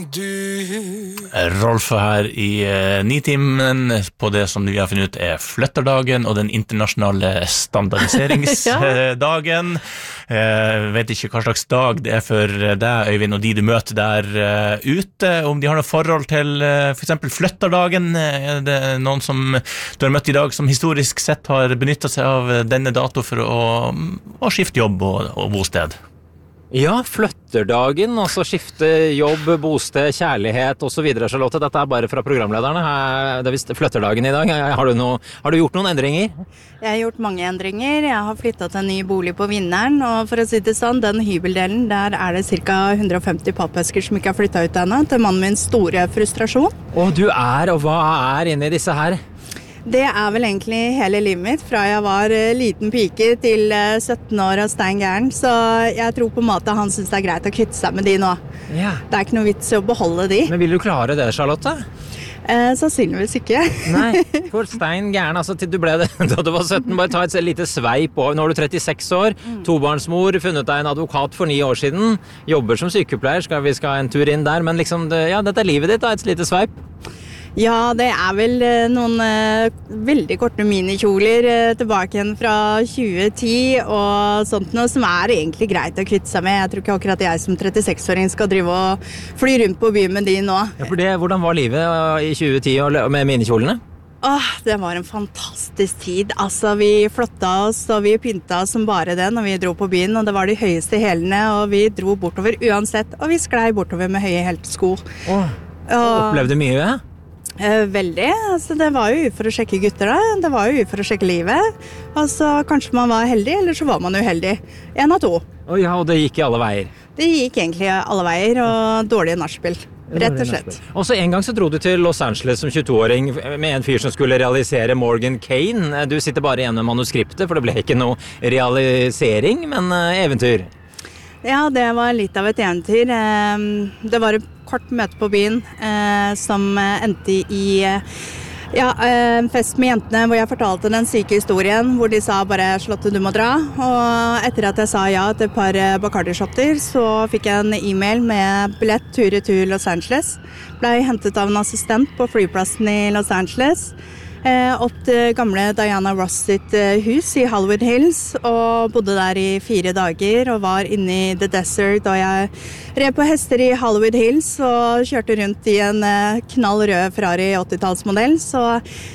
Rolf her i Nitimen på det som vi har funnet ut flytterdagen og den internasjonale standardiseringsdagen. Vet ikke hva slags dag det for deg, Øyvind, og de du møter der ute, om de har noe forhold til for eksempel flytterdagen. Det noen som du har møtt i dag som historisk sett har benyttet seg av denne dato for å skifte jobb og bosted? Ja, flytterdagen, altså skifte jobb, bosted, kjærlighet og så videre, Charlotte. Dette bare fra programlederne. Det visst flytterdagen i dag. Har du gjort noen endringer? Jeg har gjort mange endringer. Jeg har flyttet til en ny bolig på Vinneren, og for å si det sånn, den hybeldelen, der det ca. 150 pappesker som ikke har flyttet ut ennå, til mannen min store frustrasjon. Og hva inne i disse her? Det vel egentlig hele livet mitt, fra jeg var liten pike til 17 år og stein gæren, så jeg tror på en måte han synes det greit å kvitte seg med de nå. Ja. Det ikke noe vits i å beholde de. Men vil du klare det, Charlotte? Sannsynligvis ikke. Nei, for stein gæren, altså til du ble det da du var 17, bare ta et lite sveip over. Nå er du 36 år, tobarnsmor, funnet deg en advokat for 9 år siden, jobber som sykepleier, vi skal en tur inn der, men liksom, dette livet ditt, et lite sveip. Ja, det vel noen veldig korte minikjoler tilbake igjen fra 2010 og sånt noe som egentlig greit å kvitte seg med. Jeg tror ikke akkurat jeg som 36-åring skal drive og fly rundt på byen med de nå. Ja, for hvordan var livet i 2010 med minikjolene? Det var en fantastisk tid. Altså, vi flotta oss og vi pynta oss som bare det når vi dro på byen, og det var de høyeste hælene, og vi dro bortover uansett, og vi sklei bortover med høye heltsko. Opplevde mye? Veldig, altså det var jo for å sjekke gutter da, det var jo for å sjekke livet, altså kanskje man var heldig, eller så var man uheldig, 1 av 2. Ja, og det gikk i alle veier? Det gikk egentlig alle veier, og dårlige nachspiel, rett og slett. Og så en gang så dro du til Los Angeles som 22-åring med en fyr som skulle realisere Morgan Kane. Du sitter bare igjen med manuskriptet, for det ble ikke noe realisering, men eventyr. Ja, det var litt av et eventyr. Det var et kort møte på byen som endte i en fest med jentene hvor jeg fortalte den syke historien, hvor de sa bare Charlotte, du må dra. Og etter at jeg sa ja til et par Bacardi-shotter, så fikk jeg en e-mail med billett tur Los Angeles. Ble hentet av en assistent på flyplassen i Los Angeles. Opp til gamle Diana Ross sitt hus i Hollywood Hills, og bodde der i 4 dager og var inne i The Desert, og jeg red på hester i Hollywood Hills og kjørte rundt i en knall rød Ferrari 80-tallsmodell, så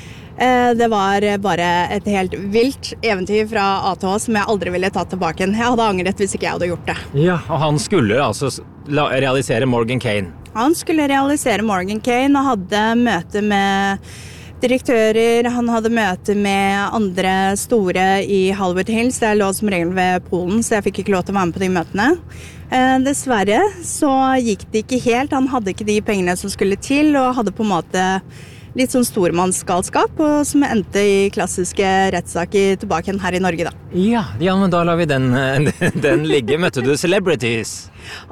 det var bare et helt vilt eventyr fra A til Å som jeg aldri ville tatt tilbake. Jeg hadde angret hvis ikke jeg hadde gjort det. Ja, og han skulle altså realisere Morgan Kane? Han skulle realisere Morgan Kane og hadde møte med direktører, han hadde møte med andre store i Hollywood Hills. Jeg lå som regel ved Polen, så jeg fikk ikke lov til å være med på de møtene. Dessverre så gikk det ikke helt. Han hadde ikke de pengene som skulle til, og hadde på en måte litt sånn stormannsgalskap, og som endte i klassiske rettssaker tilbake her i Norge da. Ja, men da lar vi den ligge. Møtte du celebrities?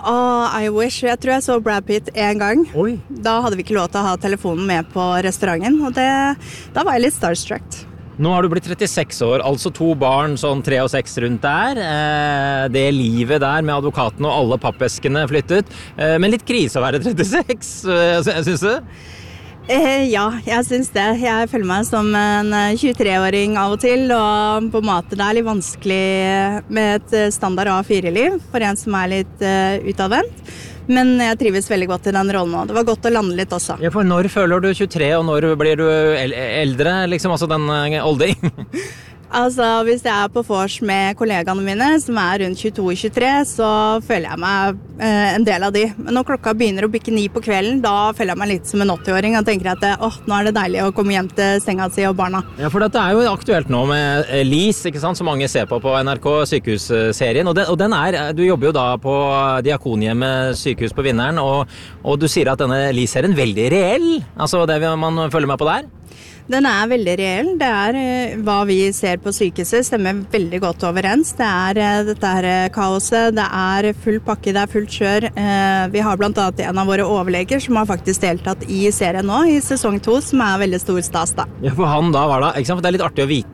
I wish. Jeg tror jeg så Brad Pitt en gang. Oi. Da hadde vi ikke lov til å ha telefonen med på restauranten, og da var jeg litt starstruck. Nå har du blitt 36 år, altså 2 barn, sånn 3 og 6 rundt der. Det livet der med advokaten og alle pappeskene flyttet. Men litt krise å være 36, synes du? Ja, jeg synes det. Jeg føler meg som en 23-åring av og til, og på en måte det litt vanskelig med et standard A4-liv for en som litt utadvendt. Men jeg trives veldig godt i den rollen nå. Det var godt å lande litt også. Ja, for når føler du 23, og når blir du eldre, liksom, altså den olding? Altså, hvis jeg på vors med kollegaene mine, som rundt 22-23, så føler jeg meg en del av de. Men når klokka begynner å bikke 9 på kvelden, da føler jeg meg litt som en 80-åring og tenker at nå det deilig å komme hjem til senga si og barna. Ja, for dette jo aktuelt nå med Lise, ikke sant, som mange ser på NRK sykehusserien, og den du jobber jo da på Diakonhjemmet sykehus på Vinneren, og du sier at denne Lise-serien veldig reell, altså det man følger med på der? Den veldig reell. Det hva vi ser på sykehuset, stemmer veldig godt overens. Det dette kaoset, det full pakke, det fullt kjør. Vi har blant annet en av våre overleger som har faktisk deltatt i serien nå, i sesong 2, som veldig stor stas da. Ja, for han da var det, ikke sant? For det litt artig å vite